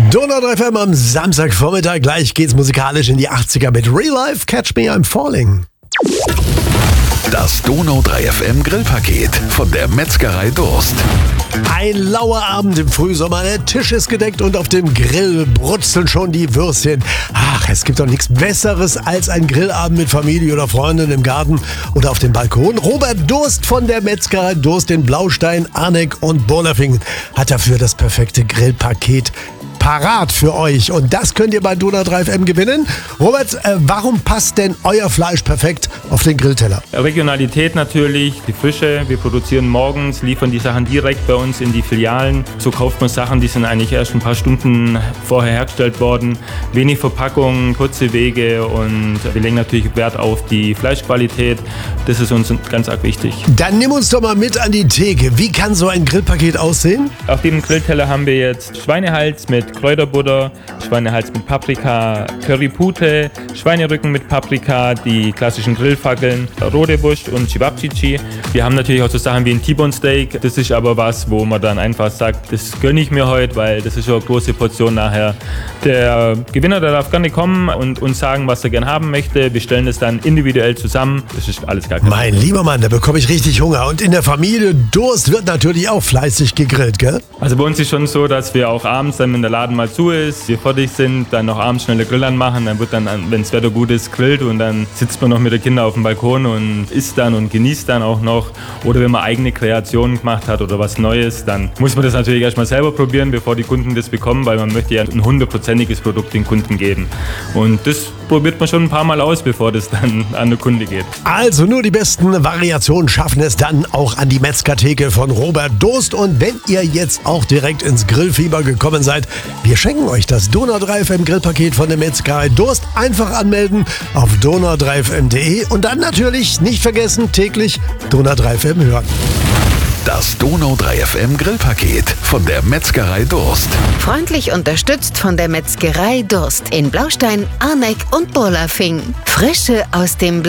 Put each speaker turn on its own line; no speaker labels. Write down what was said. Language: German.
Donau 3 FM am Samstagvormittag. Gleich geht's musikalisch in die 80er mit Real Life, Catch Me, I'm Falling.
Das Donau 3 FM Grillpaket von der Metzgerei Durst.
Ein lauer Abend im Frühsommer, der Tisch ist gedeckt und auf dem Grill brutzeln schon die Würstchen. Ach, es gibt doch nichts Besseres als ein Grillabend mit Familie oder Freunden im Garten oder auf dem Balkon. Robert Durst von der Metzgerei Durst in Blaustein, Arneck und Bolafing hat dafür das perfekte Grillpaket parat für euch. Und das könnt ihr bei Donau 3 FM gewinnen. Robert, warum passt denn euer Fleisch perfekt auf den Grillteller?
Regionalität natürlich, die Frische. Wir produzieren morgens, liefern die Sachen direkt bei uns in die Filialen. So kauft man Sachen, die sind eigentlich erst ein paar Stunden vorher hergestellt worden. Wenig Verpackung, kurze Wege und wir legen natürlich Wert auf die Fleischqualität. Das ist uns ganz arg wichtig.
Dann nimm uns doch mal mit an die Theke. Wie kann so ein Grillpaket aussehen?
Auf dem Grillteller haben wir jetzt Schweinehals mit Kräuterbutter, Schweinehals mit Paprika, Currypute, Schweinerücken mit Paprika, die klassischen Grillfackeln, rote Wurst und Cevapcici. Wir haben natürlich auch so Sachen wie ein T-Bone Steak. Das ist aber was, wo man dann einfach sagt, das gönne ich mir heute, weil das ist schon eine große Portion nachher. Der Gewinner, der darf gerne kommen und uns sagen, was er gerne haben möchte. Wir stellen das dann individuell zusammen. Das ist alles gar kein Problem.
Mein lieber Mann, da bekomme ich richtig Hunger. Und in der Familie Durst wird natürlich auch fleißig gegrillt, gell?
Also bei uns ist schon so, dass wir auch abends, dann wenn der Laden mal zu ist, wir fertig sind, dann noch abends schnell den Grill anmachen. Dann wird dann, wenn das Wetter gut ist, grillt und dann sitzt man noch mit den Kindern auf dem Balkon und isst dann und genießt dann auch noch. Oder wenn man eigene Kreationen gemacht hat oder was Neues, dann muss man das natürlich erstmal selber probieren, bevor die Kunden das bekommen, weil man möchte ja ein 100%iges Produkt den Kunden geben. Und das probiert man schon ein paar Mal aus, bevor das dann an den Kunde geht.
Also nur die besten Variationen schaffen es dann auch an die Metzgertheke von Robert Durst. Und wenn ihr jetzt auch direkt ins Grillfieber gekommen seid, wir schenken euch das Donau 3 FM Grillpaket von der Metzgerei Durst. Einfach anmelden auf donau3fm.de und dann natürlich nicht vergessen, täglich Donau 3 FM hören.
Das Donau 3 FM Grillpaket von der Metzgerei Durst.
Freundlich unterstützt von der Metzgerei Durst in Blaustein, Arneck und Bolafing. Frische aus dem